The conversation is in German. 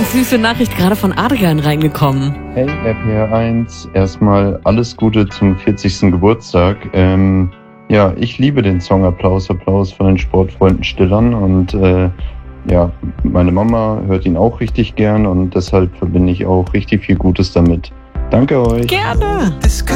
süße Nachricht gerade von Adrian reingekommen. Hey RPR1, erstmal alles Gute zum 40. Geburtstag. Ja, ich liebe den Song Applaus, Applaus von den Sportfreunden Stillern und ja, meine Mama hört ihn auch richtig gern und deshalb verbinde ich auch richtig viel Gutes damit. Danke euch. Gerne.